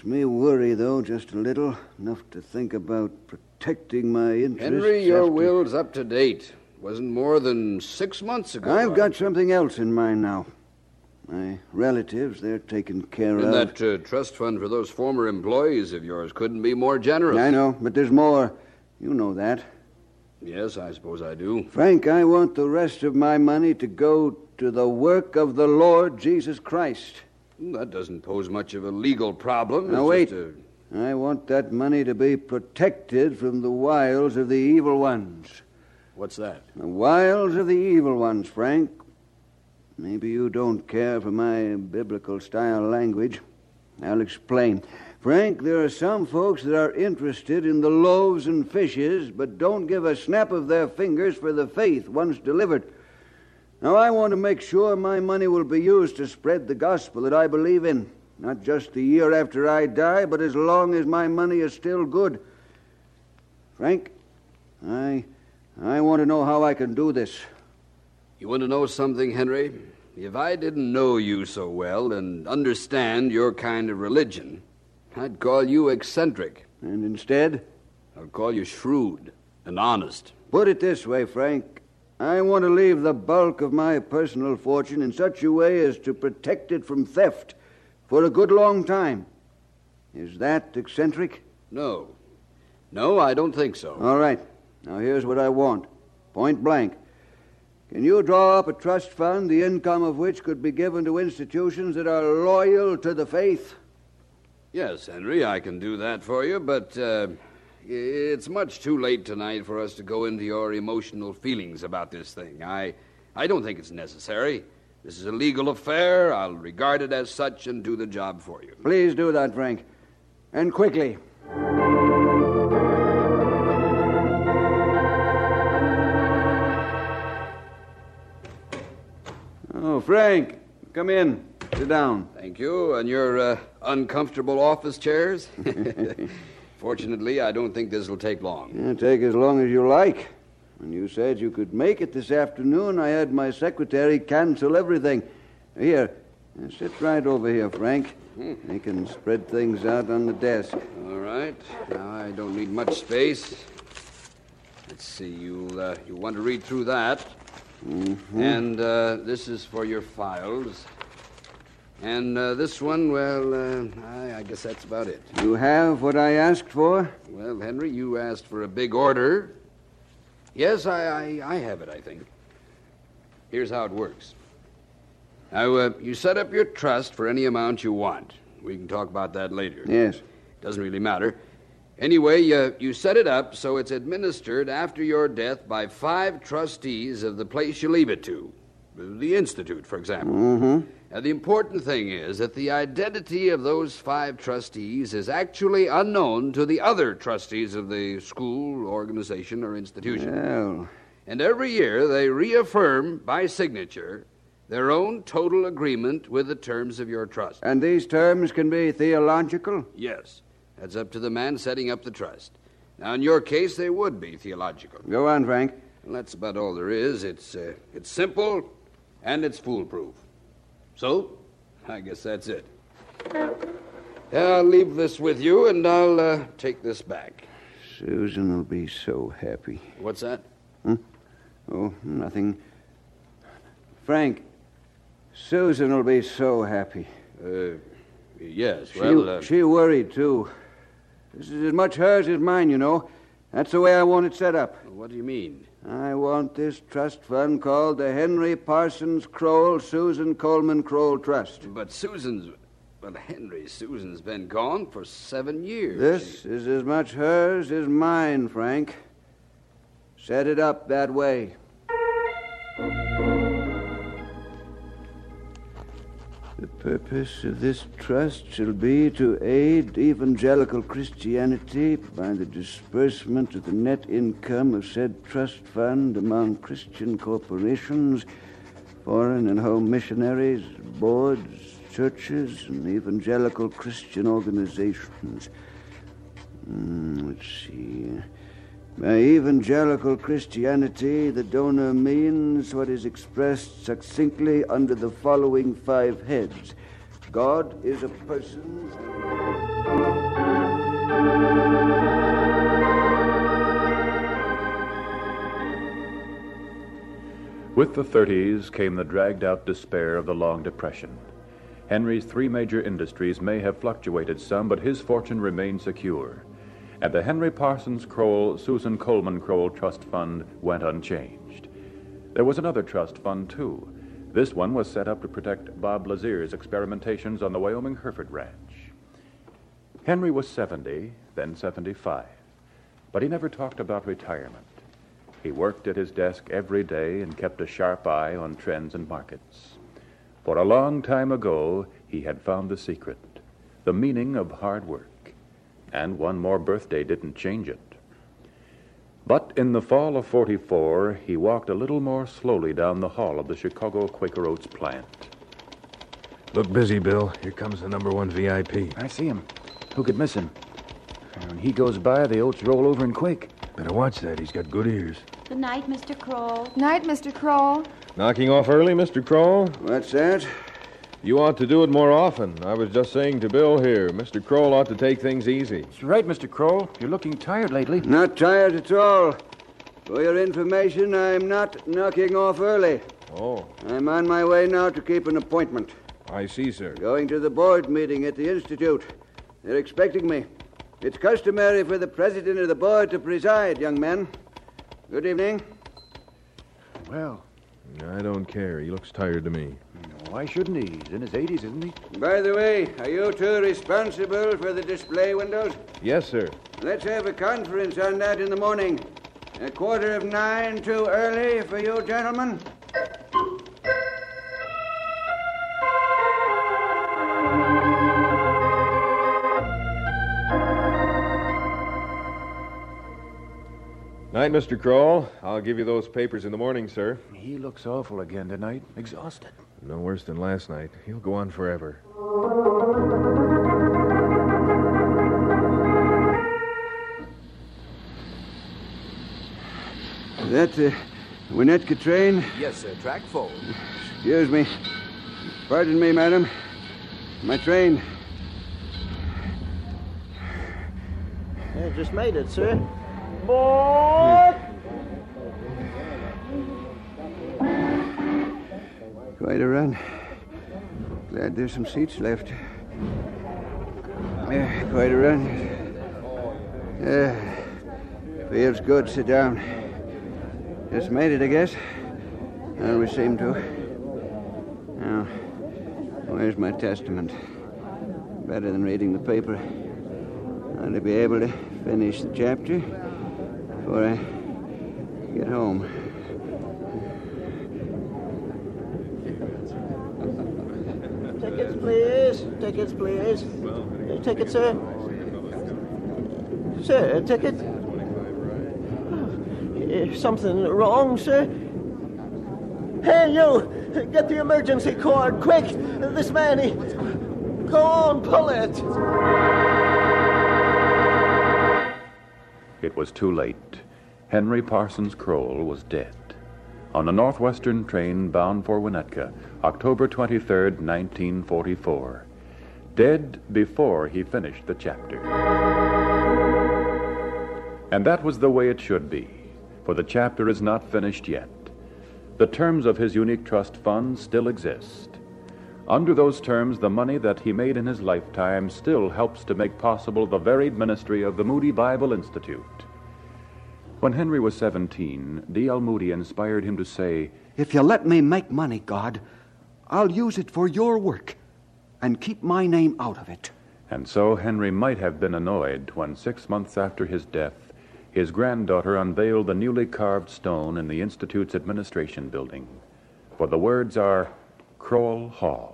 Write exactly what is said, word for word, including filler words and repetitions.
Me worry, though, just a little. Enough to think about protecting my interests. Henry, your after... will's up to date. Wasn't more than six months ago. I've got something else in mind now. My relatives, they're taken care and of. And that uh, trust fund for those former employees of yours couldn't be more generous. I know, but there's more. You know that. Yes, I suppose I do. Frank, I want the rest of my money to go to the work of the Lord Jesus Christ. That doesn't pose much of a legal problem. Now, it's wait. A... I want that money to be protected from the wiles of the evil ones. What's that? The wiles of the evil ones, Frank. Maybe you don't care for my biblical-style language. I'll explain. Frank, there are some folks that are interested in the loaves and fishes, but don't give a snap of their fingers for the faith once delivered. Now, I want to make sure my money will be used to spread the gospel that I believe in, not just the year after I die, but as long as my money is still good. Frank, I, I want to know how I can do this. You want to know something, Henry? If I didn't know you so well and understand your kind of religion, I'd call you eccentric. And instead? I'll call you shrewd and honest. Put it this way, Frank. I want to leave the bulk of my personal fortune in such a way as to protect it from theft for a good long time. Is that eccentric? No. No, I don't think so. All right. Now, here's what I want. Point blank. Can you draw up a trust fund, the income of which could be given to institutions that are loyal to the faith? Yes, Henry, I can do that for you, but uh, it's much too late tonight for us to go into your emotional feelings about this thing. I, I don't think it's necessary. This is a legal affair. I'll regard it as such and do the job for you. Please do that, Frank. And quickly. Oh, Frank, come in. Sit down. Thank you. And your uh, uncomfortable office chairs? Fortunately, I don't think this will take long. Yeah, take as long as you like. When you said you could make it this afternoon, I had my secretary cancel everything. Here, sit right over here, Frank. Hmm. They can spread things out on the desk. All right. Now, I don't need much space. Let's see. You'll, uh, you want to read through that. Mm-hmm. And uh, this is for your files. And uh, this one, well, uh, I, I guess that's about it. You have what I asked for? Well, Henry, you asked for a big order. Yes, I, I, I have it, I think. Here's how it works. Now, uh, you set up your trust for any amount you want. We can talk about that later. Yes. Doesn't really matter. Anyway, uh, you set it up so it's administered after your death by five trustees of the place you leave it to. The Institute, for example. Mm-hmm. Now, the important thing is that the identity of those five trustees is actually unknown to the other trustees of the school, organization, or institution. Well. And every year they reaffirm by signature their own total agreement with the terms of your trust. And these terms can be theological? Yes. That's up to the man setting up the trust. Now, in your case, they would be theological. Go on, Frank. Well, that's about all there is. It's, uh, it's simple, and it's foolproof. So, I guess that's it. Yeah, I'll leave this with you, and I'll uh, take this back. Susan will be so happy. What's that? Hmm? Oh, nothing. Frank, Susan will be so happy. Uh, yes, She, well... Uh... she worried, too. This is as much hers as mine, you know. That's the way I want it set up. What do you mean? I want this trust fund called the Henry Parsons Kroll Susan Coleman Kroll Trust. But Susan's... Well, Henry, Susan's been gone for seven years. This is as much hers as mine, Frank. Set it up that way. The purpose of this trust shall be to aid evangelical Christianity by the disbursement of the net income of said trust fund among Christian corporations, foreign and home missionaries, boards, churches, and evangelical Christian organizations. Mm, let's see. By evangelical Christianity, the donor means what is expressed succinctly under the following five heads. God is a person... With the thirties came the dragged-out despair of the long depression. Henry's three major industries may have fluctuated some, but his fortune remained secure. And the Henry Parsons Kroll Susan Coleman Kroll Trust Fund went unchanged. There was another trust fund, too. This one was set up to protect Bob Lazier's experimentations on the Wyoming Hereford Ranch. Henry was seventy, then seventy-five, but he never talked about retirement. He worked at his desk every day and kept a sharp eye on trends and markets. For a long time ago, he had found the secret, the meaning of hard work, and one more birthday didn't change it. But in the fall of forty-four, he walked a little more slowly down the hall of the Chicago Quaker Oats plant. Look busy, Bill. Here comes the number one V I P. I see him. Who could miss him? When he goes by, the oats roll over and quake. Better watch that. He's got good ears. Good night, Mister Kroll. Night, Mister Kroll. Knocking off early, Mister Kroll? What's that? You ought to do it more often. I was just saying to Bill here, Mister Kroll ought to take things easy. That's right, Mister Kroll. You're looking tired lately. Not tired at all. For your information, I'm not knocking off early. Oh, I'm on my way now to keep an appointment. I see, sir. Going to the board meeting at the Institute. They're expecting me. It's customary for the president of the board to preside, young men. Good evening. Well, I don't care. He looks tired to me. why shouldn't he? He's in his eighties, isn't he? By the way, are you two responsible for the display windows? Yes, sir. Let's have a conference on that in the morning. A quarter of nine too early for you gentlemen? Night, Mister Kroll. I'll give you those papers in the morning, sir. He looks awful again tonight. Exhausted. No worse than last night. He'll go on forever. That, uh, Winnetka train? Yes, sir. Track forward. Excuse me. Pardon me, madam. My train. I just made it, sir. Board! Quite a run. Glad there's some seats left. Yeah, quite a run. Yeah, feels good. Sit down. Just made it, I guess. Well, we seem to. Now, where's my testament? Better than reading the paper. Ought to be able to finish the chapter before I get home. Tickets, please. Tickets, please. Uh, ticket, sir. Sir, a ticket? Uh, something wrong, sir? Hey, you! Get the emergency cord, quick! This man, he... Go on, pull it! It was too late. Henry Parsons Kroll was dead. On a northwestern train bound for Winnetka, October twenty-third, nineteen forty-four. Dead before he finished the chapter. And that was the way it should be, for the chapter is not finished yet. The terms of his unique trust fund still exist. Under those terms, the money that he made in his lifetime still helps to make possible the varied ministry of the Moody Bible Institute. When Henry was seventeen, D L Moody inspired him to say, "If you let me make money, God, I'll use it for your work and keep my name out of it." And so Henry might have been annoyed when six months after his death, his granddaughter unveiled the newly carved stone in the Institute's administration building. For the words are Kroll Hall.